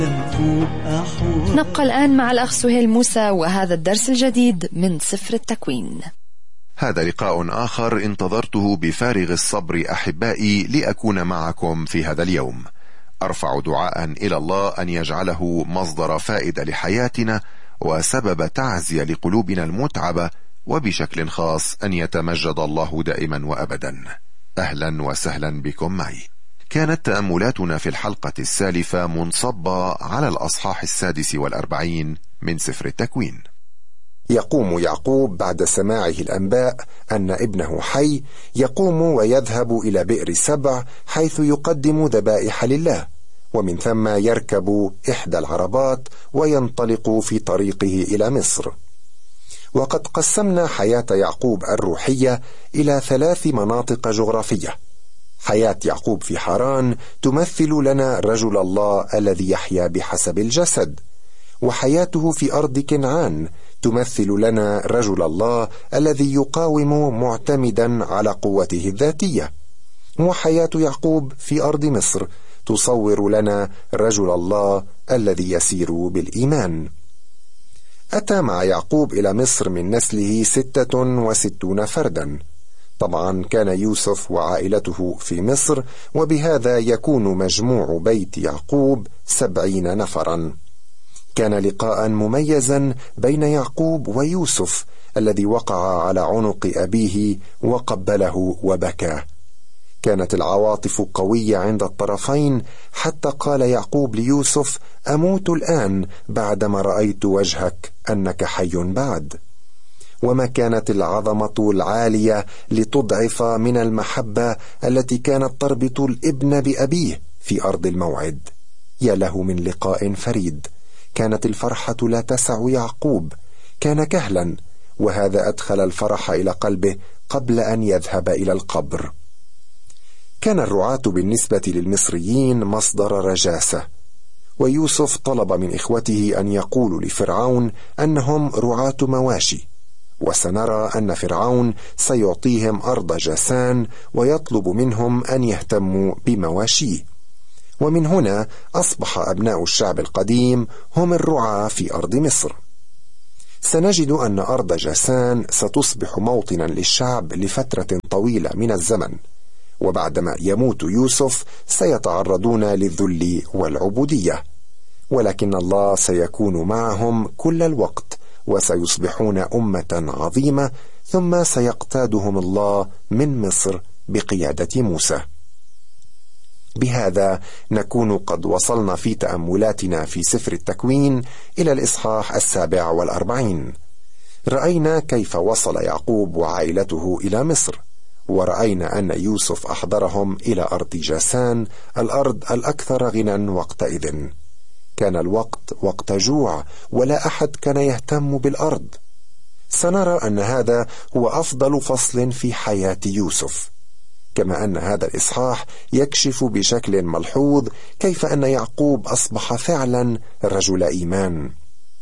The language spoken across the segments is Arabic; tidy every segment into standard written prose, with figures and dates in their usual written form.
نبقى الآن مع الأخ سهيل موسى وهذا الدرس الجديد من سفر التكوين. هذا لقاء آخر انتظرته بفارغ الصبر أحبائي لأكون معكم في هذا اليوم. أرفع دعاء إلى الله أن يجعله مصدر فائدة لحياتنا وسبب تعزية لقلوبنا المتعبة، وبشكل خاص أن يتمجد الله دائما وأبدا. أهلا وسهلا بكم معي. كانت تأملاتنا في الحلقة السالفة منصبة على الأصحاح 46 من سفر التكوين. يقوم يعقوب بعد سماعه الأنباء أن ابنه حي، يقوم ويذهب إلى بئر سبع حيث يقدم ذبائح لله، ومن ثم يركب إحدى العربات وينطلق في طريقه إلى مصر. وقد قسمنا حياة يعقوب الروحية إلى 3 مناطق جغرافية. حياة يعقوب في حران تمثل لنا رجل الله الذي يحيا بحسب الجسد، وحياته في أرض كنعان تمثل لنا رجل الله الذي يقاوم معتمدا على قوته الذاتية، وحياة يعقوب في أرض مصر تصور لنا رجل الله الذي يسير بالإيمان. أتى مع يعقوب إلى مصر من نسله 66 فردا. طبعا كان يوسف وعائلته في مصر، وبهذا يكون مجموع بيت يعقوب 70 نفرا. كان لقاء مميزا بين يعقوب ويوسف الذي وقع على عنق أبيه وقبله وبكى. كانت العواطف قوية عند الطرفين، حتى قال يعقوب ليوسف: أموت الآن بعدما رأيت وجهك أنك حي بعد. وما كانت العظمة العالية لتضعف من المحبة التي كانت تربط الابن بأبيه في أرض الموعد. يا له من لقاء فريد. كانت الفرحة لا تسع يعقوب، كان كهلا، وهذا أدخل الفرح إلى قلبه قبل أن يذهب إلى القبر. كان الرعاة بالنسبة للمصريين مصدر رجاسة، ويوسف طلب من إخوته أن يقولوا لفرعون أنهم رعاة مواشي، وسنرى أن فرعون سيعطيهم أرض جاسان ويطلب منهم أن يهتموا بمواشيه. ومن هنا أصبح أبناء الشعب القديم هم الرعاة في أرض مصر. سنجد أن أرض جاسان ستصبح موطنا للشعب لفترة طويلة من الزمن، وبعدما يموت يوسف سيتعرضون للذل والعبودية، ولكن الله سيكون معهم كل الوقت وسيصبحون أمة عظيمة، ثم سيقتادهم الله من مصر بقيادة موسى. بهذا نكون قد وصلنا في تأملاتنا في سفر التكوين إلى الإصحاح 47. رأينا كيف وصل يعقوب وعائلته إلى مصر، ورأينا أن يوسف أحضرهم إلى أرض جاسان، الأرض الأكثر غنى وقتئذ. كان الوقت وقت جوع، ولا أحد كان يهتم بالأرض. سنرى أن هذا هو أفضل فصل في حياة يوسف، كما أن هذا الإصحاح يكشف بشكل ملحوظ كيف أن يعقوب أصبح فعلا رجل إيمان.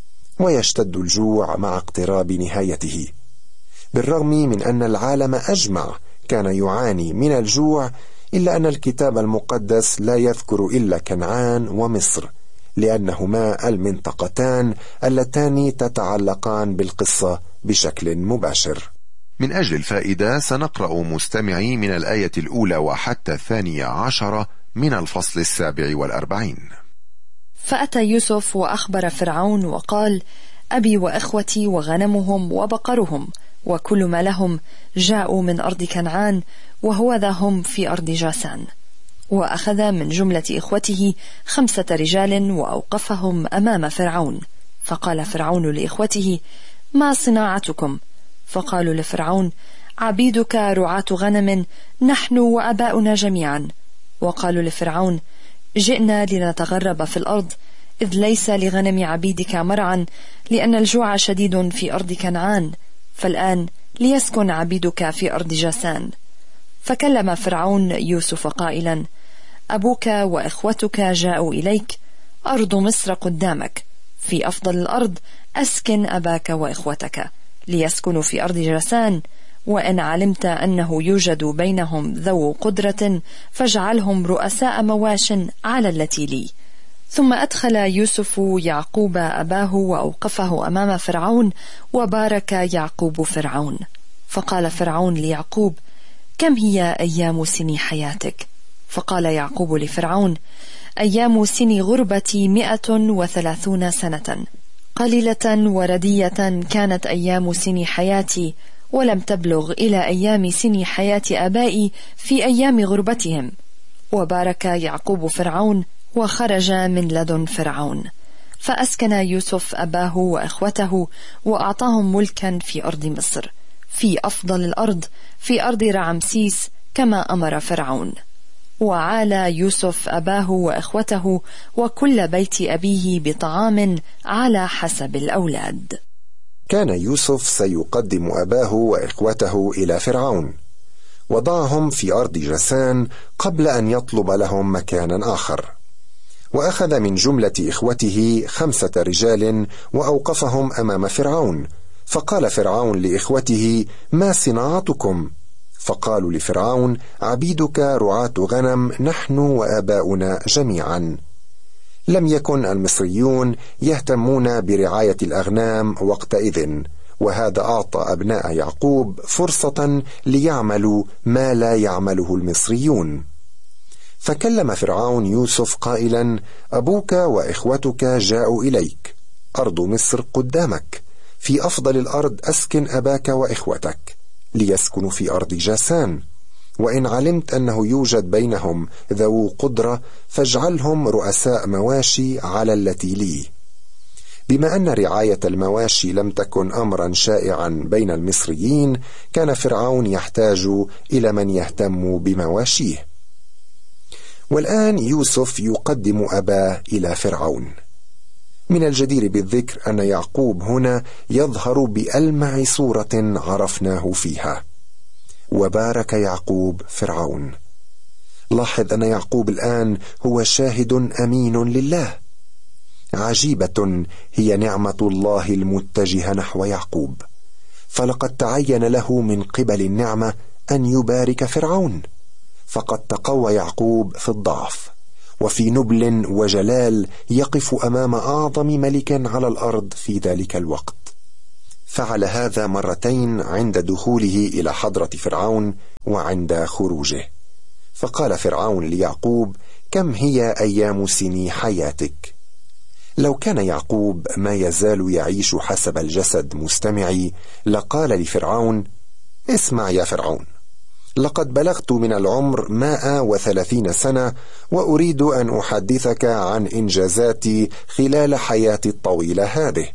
ويشتد الجوع مع اقتراب نهايته. بالرغم من أن العالم أجمع كان يعاني من الجوع، إلا أن الكتاب المقدس لا يذكر إلا كنعان ومصر، لأنهما المنطقتان اللتان تتعلقان بالقصة بشكل مباشر. من أجل الفائدة سنقرأ مستمعي من الآية الأولى وحتى 12 من الفصل 47. فأتى يوسف وأخبر فرعون وقال: أبي وإخوتي وغنمهم وبقرهم وكل ما لهم جاءوا من أرض كنعان، وهوذا هم في أرض جاسان. وأخذ من جملة إخوته 5 رجال وأوقفهم أمام فرعون، فقال فرعون لإخوته: ما صناعتكم؟ فقالوا لفرعون: عبيدك رعاة غنم نحن وأباؤنا جميعا. وقالوا لفرعون: جئنا لنتغرب في الأرض، إذ ليس لغنم عبيدك مرعا، لأن الجوع شديد في أرض كنعان، فالآن ليسكن عبيدك في أرض جاسان. فكلم فرعون يوسف قائلا: أبوك وإخوتك جاءوا إليك، أرض مصر قدامك، في أفضل الأرض أسكن أباك وإخوتك ليسكنوا في أرض جاسان، وإن علمت أنه يوجد بينهم ذو قدرة فاجعلهم رؤساء مواش على التي لي. ثم أدخل يوسف يعقوب أباه وأوقفه أمام فرعون، وبارك يعقوب فرعون. فقال فرعون ليعقوب: كم هي أيام سن حياتك؟ فقال يعقوب لفرعون: أيام سن غربتي 130 سنة، قليلة وردية كانت أيام سن حياتي، ولم تبلغ إلى أيام سن حياة آبائي في أيام غربتهم. وبارك يعقوب فرعون، وخرج من لدن فرعون. فأسكن يوسف أباه وإخوته، وأعطاهم ملكا في أرض مصر، في أفضل الأرض، في أرض رعمسيس، كما أمر فرعون. وعال يوسف أباه وإخوته وكل بيت أبيه بطعام على حسب الأولاد. كان يوسف سيقدم أباه وإخوته إلى فرعون، وضعهم في أرض جسان قبل أن يطلب لهم مكانا آخر. وأخذ من جملة إخوته 5 رجال وأوقفهم أمام فرعون. فقال فرعون لإخوته: ما صناعتكم؟ فقالوا لفرعون: عبيدك رعاة غنم نحن وآباؤنا جميعا. لم يكن المصريون يهتمون برعاية الأغنام وقتئذ، وهذا أعطى أبناء يعقوب فرصة ليعملوا ما لا يعمله المصريون. فكلم فرعون يوسف قائلا: أبوك وإخوتك جاءوا إليك، أرض مصر قدامك، في أفضل الأرض أسكن أباك وإخوتك ليسكنوا في أرض جاسان، وإن علمت أنه يوجد بينهم ذو قدرة فاجعلهم رؤساء مواشي على التي لي. بما أن رعاية المواشي لم تكن أمرا شائعا بين المصريين، كان فرعون يحتاج إلى من يهتم بمواشيه. والآن يوسف يقدم أباه إلى فرعون. من الجدير بالذكر أن يعقوب هنا يظهر بألمع صورة عرفناه فيها. وبارك يعقوب فرعون. لاحظ أن يعقوب الآن هو شاهد أمين لله. عجيبة هي نعمة الله المتجهة نحو يعقوب، فلقد تعين له من قبل النعمة أن يبارك فرعون، فقد تقوى يعقوب في الضعف، وفي نبل وجلال يقف أمام أعظم ملك على الأرض في ذلك الوقت. فعل هذا مرتين عند دخوله إلى حضرة فرعون وعند خروجه. فقال فرعون ليعقوب: كم هي أيام سن حياتك؟ لو كان يعقوب ما يزال يعيش حسب الجسد مستمعي، لقال لفرعون: اسمع يا فرعون، لقد بلغت من العمر 130 سنة، وأريد أن أحدثك عن إنجازاتي خلال حياتي الطويلة هذه.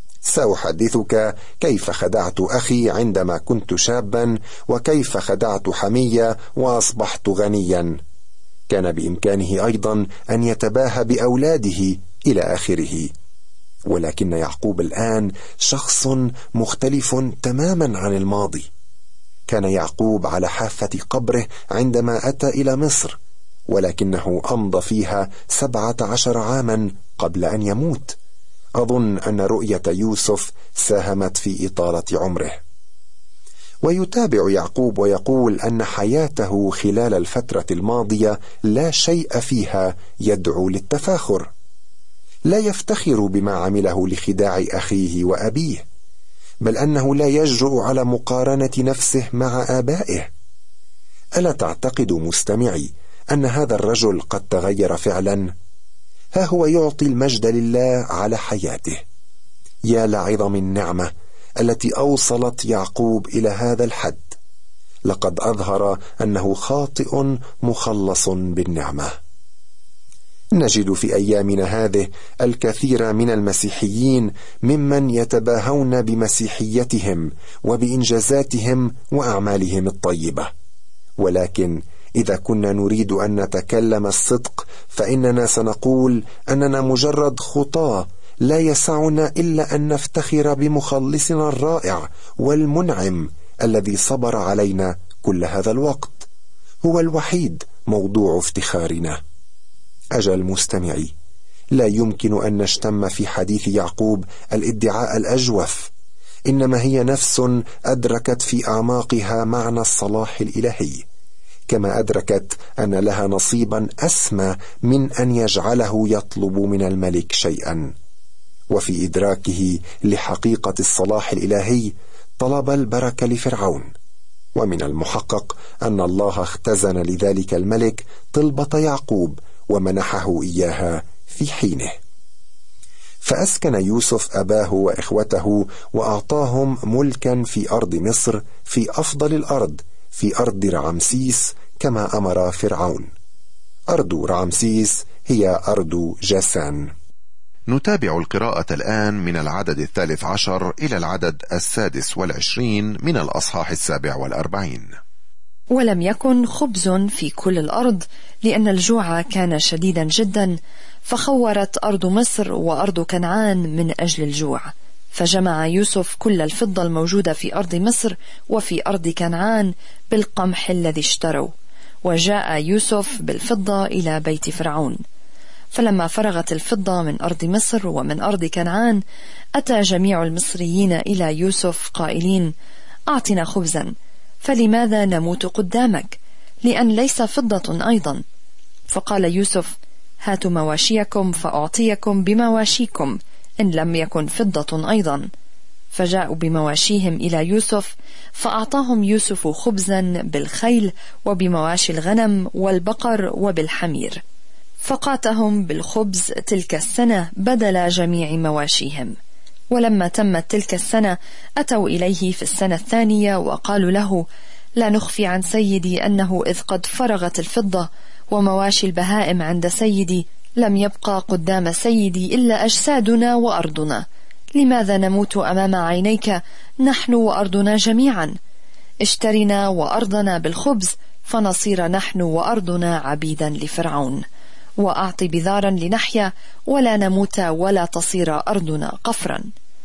سأحدثك كيف خدعت أخي عندما كنت شابا، وكيف خدعت حمية وأصبحت غنيا. كان بإمكانه أيضا أن يتباهى بأولاده إلى آخره. ولكن يعقوب الآن شخص مختلف تماما عن الماضي. كان يعقوب على حافة قبره عندما أتى إلى مصر، ولكنه أمضى فيها 17 عاما قبل أن يموت. أظن أن رؤية يوسف ساهمت في إطالة عمره. ويتابع يعقوب ويقول أن حياته خلال الفترة الماضية لا شيء فيها يدعو للتفاخر. لا يفتخر بما عمله لخداع أخيه وأبيه، بل أنه لا يجرؤ على مقارنة نفسه مع آبائه. ألا تعتقد مستمعي أن هذا الرجل قد تغير فعلا؟ ها هو يعطي المجد لله على حياته. يا لعظم النعمة التي أوصلت يعقوب إلى هذا الحد. لقد أظهر أنه خاطئ مخلص بالنعمة. نجد في أيامنا هذه الكثير من المسيحيين ممن يتباهون بمسيحيتهم وبإنجازاتهم وأعمالهم الطيبة. ولكن إذا كنا نريد أن نتكلم الصدق، فإننا سنقول أننا مجرد خطاة لا يسعنا إلا أن نفتخر بمخلصنا الرائع والمنعم الذي صبر علينا كل هذا الوقت. هو الوحيد موضوع افتخارنا. أجل مستمعي، لا يمكن أن نشتم في حديث يعقوب الادعاء الأجوف، إنما هي نفس أدركت في أعماقها معنى الصلاح الإلهي. كما أدركت أن لها نصيبا أسمى من أن يجعله يطلب من الملك شيئا. وفي إدراكه لحقيقة الصلاح الإلهي طلب البركة لفرعون، ومن المحقق أن الله اختزن لذلك الملك طلبة يعقوب ومنحه إياها في حينه. فأسكن يوسف أباه وإخوته وأعطاهم ملكا في أرض مصر، في أفضل الأرض، في أرض رعمسيس كما أمر فرعون. أرض رعمسيس هي أرض جاسان. نتابع القراءة الآن من العدد 13 إلى العدد 26 من الأصحاح 47. ولم يكن خبز في كل الأرض لأن الجوع كان شديدا جدا، فخورت أرض مصر وأرض كنعان من أجل الجوع. فجمع يوسف كل الفضة الموجودة في أرض مصر وفي أرض كنعان بالقمح الذي اشتروا، وجاء يوسف بالفضة إلى بيت فرعون. فلما فرغت الفضة من أرض مصر ومن أرض كنعان، أتى جميع المصريين إلى يوسف قائلين: أعطنا خبزا، فلماذا نموت قدامك؟ لأن ليس فضة أيضا. فقال يوسف: هاتوا مواشيكم فأعطيكم بمواشيكم، إن لم يكن فضة أيضا. فجاءوا بمواشيهم إلى يوسف، فأعطاهم يوسف خبزا بالخيل وبمواشي الغنم والبقر وبالحمير، فقاتهم بالخبز تلك السنة بدل جميع مواشيهم. ولما تمت تلك السنة أتوا إليه في السنة الثانية وقالوا له: لا نخفي عن سيدي أنه إذ قد فرغت الفضة ومواشي البهائم عند سيدي، لم يبقى قدام سيدي إلا أجسادنا وأرضنا. لماذا نموت أمام عينيك نحن وأرضنا جميعا؟ اشترنا وأرضنا بالخبز، فنصير نحن وأرضنا عبيدا لفرعون. وأعطي بذارا لنحيا ولا نموت ولا تصير أرضنا قفرا.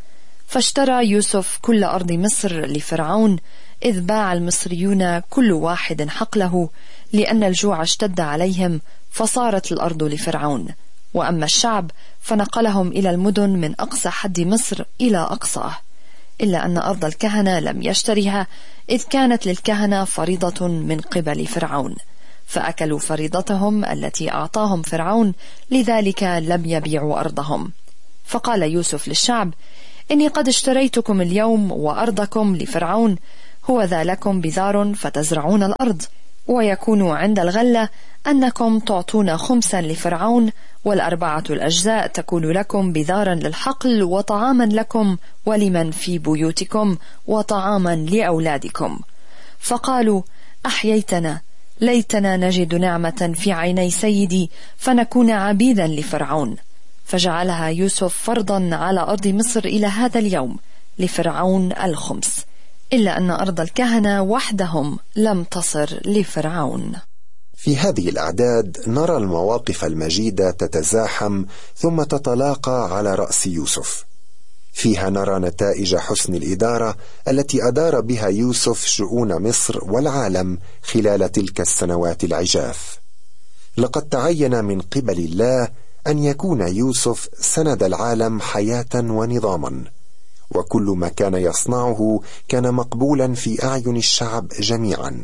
فاشترى يوسف كل أرض مصر لفرعون، إذ باع المصريون كل واحد حقله، لأن الجوع اشتد عليهم، فصارت الأرض لفرعون. وأما الشعب فنقلهم إلى المدن من أقصى حد مصر إلى أقصاه، إلا أن أرض الكهنة لم يشتريها، إذ كانت للكهنة فريضة من قبل فرعون، فأكلوا فريضتهم التي أعطاهم فرعون، لذلك لم يبيعوا أرضهم. فقال يوسف للشعب: إني قد اشتريتكم اليوم وأرضكم لفرعون، هو ذا لكم بذار فتزرعون الأرض، ويكون عند الغلة أنكم تعطون خمسا لفرعون، والأربعة الأجزاء تكون لكم بذارا للحقل وطعاما لكم ولمن في بيوتكم وطعاما لأولادكم. فقالوا: أحييتنا، ليتنا نجد نعمة في عيني سيدي فنكون عبيدا لفرعون. فجعلها يوسف فرضا على أرض مصر إلى هذا اليوم لفرعون الخمس، إلا أن أرض الكهنة وحدهم لم تصر لفرعون. في هذه الأعداد نرى المواقف المجيدة تتزاحم ثم تتلاقى على رأس يوسف. فيها نرى نتائج حسن الإدارة التي أدار بها يوسف شؤون مصر والعالم خلال تلك السنوات العجاف. لقد تعين من قبل الله أن يكون يوسف سند العالم حياة ونظاما، وكل ما كان يصنعه كان مقبولا في أعين الشعب جميعا.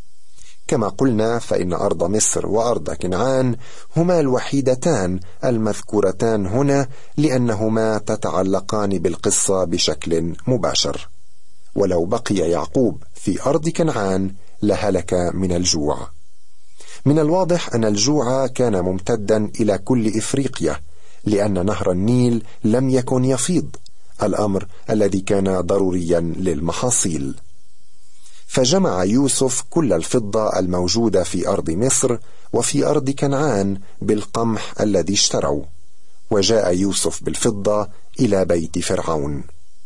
كما قلنا فإن أرض مصر وأرض كنعان هما الوحيدتان المذكورتان هنا لأنهما تتعلقان بالقصة بشكل مباشر. ولو بقي يعقوب في أرض كنعان لهلك من الجوع. من الواضح أن الجوع كان ممتدا إلى كل إفريقيا، لأن نهر النيل لم يكن يفيض، الأمر الذي كان ضروريا للمحاصيل. فجمع يوسف كل الفضة الموجودة في أرض مصر وفي أرض كنعان بالقمح الذي اشتروا، وجاء يوسف بالفضة إلى بيت فرعون.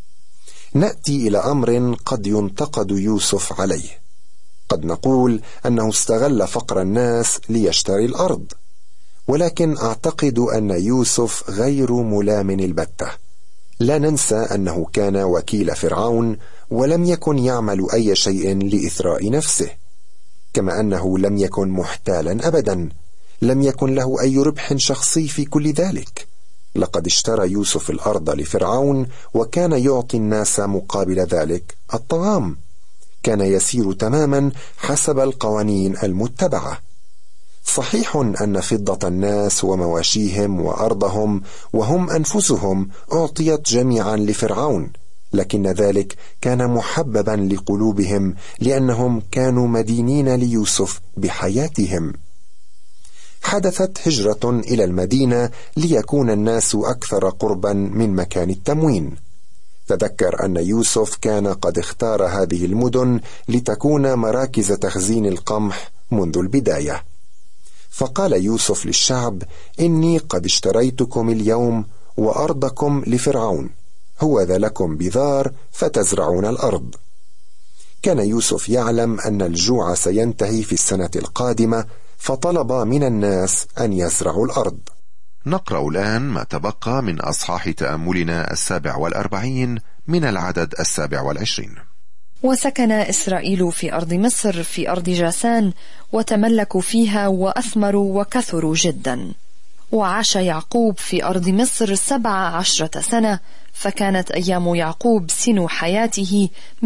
نأتي إلى أمر قد ينتقد يوسف عليه. قد نقول أنه استغل فقر الناس ليشتري الأرض، ولكن أعتقد أن يوسف غير ملام البتة. لا ننسى أنه كان وكيل فرعون ولم يكن يعمل أي شيء لإثراء نفسه، كما أنه لم يكن محتالا أبدا، لم يكن له أي ربح شخصي في كل ذلك. لقد اشترى يوسف الأرض لفرعون، وكان يعطي الناس مقابل ذلك الطعام. كان يسير تماما حسب القوانين المتبعة. صحيح أن فضة الناس ومواشيهم وأرضهم وهم أنفسهم أعطيت جميعا لفرعون، لكن ذلك كان محببا لقلوبهم لأنهم كانوا مدينين ليوسف بحياتهم. حدثت هجرة إلى المدينة ليكون الناس أكثر قربا من مكان التموين. تذكر أن يوسف كان قد اختار هذه المدن لتكون مراكز تخزين القمح منذ البداية. فقال يوسف للشعب: إني قد اشتريتكم اليوم وأرضكم لفرعون، هو ذا لكم بذار فتزرعون الأرض. كان يوسف يعلم أن الجوع سينتهي في السنة القادمة، فطلب من الناس أن يزرعوا الأرض. نقرأ الآن ما تبقى من أصحاح تأملنا 47 من العدد 27. وسكن إسرائيل في أرض مصر في أرض جاسان، وتملكوا فيها وأثمروا وكثروا جدا. وعاش يعقوب في أرض مصر 17 سنة، فكانت أيام يعقوب سن حياته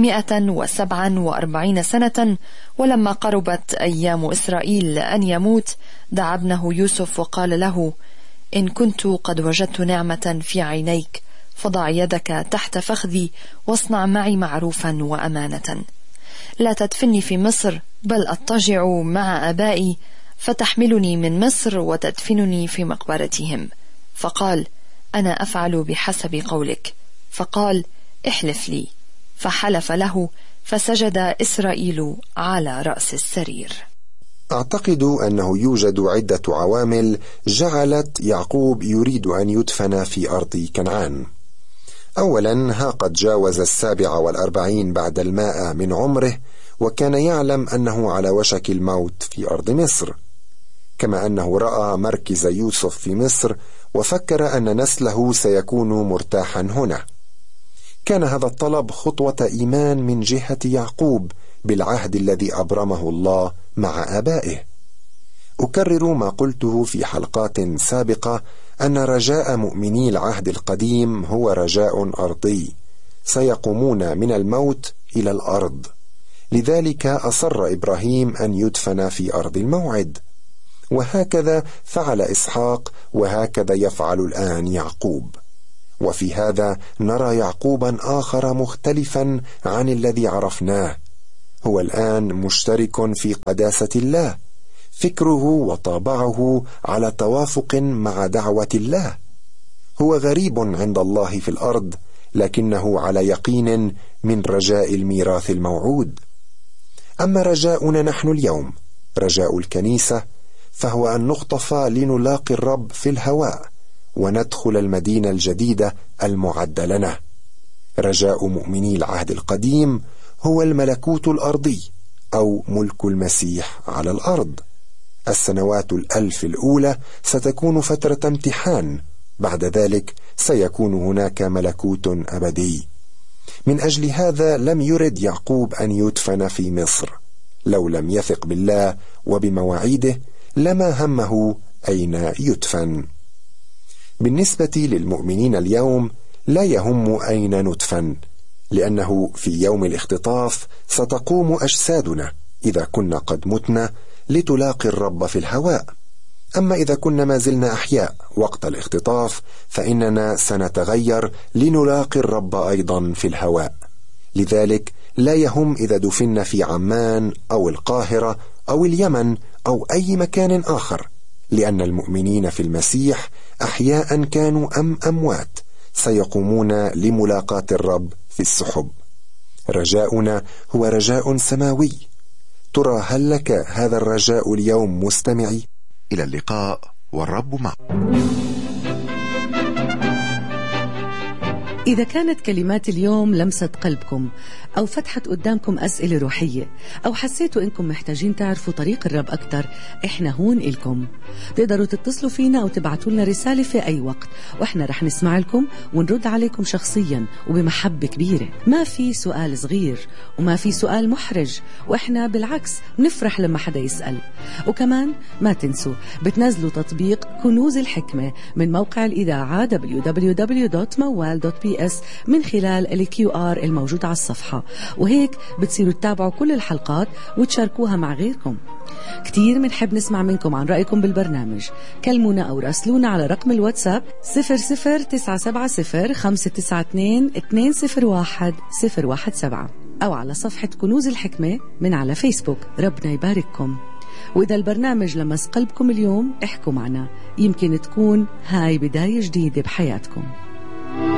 147 سنة. ولما قربت أيام إسرائيل أن يموت، دعا ابنه يوسف وقال له: إن كنت قد وجدت نعمة في عينيك، فضع يدك تحت فخذي واصنع معي معروفا وأمانة. لا تدفني في مصر، بل أضطجع مع آبائي، فتحملني من مصر وتدفنني في مقبرتهم. فقال: أنا أفعل بحسب قولك. فقال: احلف لي. فحلف له، فسجد إسرائيل على رأس السرير. أعتقد أنه يوجد عدة عوامل جعلت يعقوب يريد أن يدفن في أرض كنعان. أولا، ها قد جاوز 47 بعد 100 من عمره، وكان يعلم أنه على وشك الموت في أرض مصر، كما أنه رأى مركز يوسف في مصر وفكر أن نسله سيكون مرتاحا هنا. كان هذا الطلب خطوة إيمان من جهة يعقوب بالعهد الذي أبرمه الله مع آبائه. أكرر ما قلته في حلقات سابقة، أن رجاء مؤمني العهد القديم هو رجاء أرضي، سيقومون من الموت إلى الأرض. لذلك أصر إبراهيم أن يدفن في أرض الموعد، وهكذا فعل إسحاق، وهكذا يفعل الآن يعقوب. وفي هذا نرى يعقوبا آخر مختلفا عن الذي عرفناه. هو الآن مشترك في قداسة الله، فكره وطابعه على توافق مع دعوة الله. هو غريب عند الله في الأرض، لكنه على يقين من رجاء الميراث الموعود. أما رجاؤنا نحن اليوم، رجاء الكنيسة، فهو أن نخطف لنلاقي الرب في الهواء وندخل المدينة الجديدة المعدة لنا. رجاء مؤمني العهد القديم هو الملكوت الأرضي أو ملك المسيح على الأرض. السنوات 1000 الأولى ستكون فترة امتحان، بعد ذلك سيكون هناك ملكوت أبدي. من أجل هذا لم يرد يعقوب أن يدفن في مصر. لو لم يثق بالله وبمواعيده لما همه أين يدفن. بالنسبة للمؤمنين اليوم لا يهم أين ندفن، لأنه في يوم الاختطاف ستقوم أجسادنا إذا كنا قد متنا لتلاقي الرب في الهواء. أما إذا كنا ما زلنا أحياء وقت الاختطاف فإننا سنتغير لنلاقي الرب أيضا في الهواء. لذلك لا يهم إذا دفنا في عمان أو القاهرة أو اليمن أو أي مكان آخر، لأن المؤمنين في المسيح أحياء كانوا أم أموات سيقومون لملاقاة الرب في السحب. رجاؤنا هو رجاء سماوي. ترى هل لك هذا الرجاء اليوم مستمعي؟ إلى اللقاء والرب معك. إذا كانت كلمات اليوم لمست قلبكم أو فتحت قدامكم أسئلة روحية أو حسيتوا إنكم محتاجين تعرفوا طريق الرب أكتر، إحنا هون إلكم. تقدروا تتصلوا فينا أو تبعتوا لنا رسالة في أي وقت، وإحنا رح نسمع لكم ونرد عليكم شخصيا وبمحبة كبيرة. ما في سؤال صغير وما في سؤال محرج، وإحنا بالعكس نفرح لما حدا يسأل. وكمان ما تنسوا بتنزلوا تطبيق كنوز الحكمة من موقع الإذاعة www.mawal.pl SBS من خلال ال QR الموجود على الصفحة، وهيك بتصيروا تتابعوا كل الحلقات وتشاركوها مع غيركم. كتير منحب نسمع منكم عن رأيكم بالبرنامج. كلمونا أو راسلونا على رقم الواتساب 00970-592-201-017 أو على صفحة كنوز الحكمة من على فيسبوك. ربنا يبارككم. وإذا البرنامج لمس قلبكم اليوم احكوا معنا، يمكن تكون هاي بداية جديدة بحياتكم.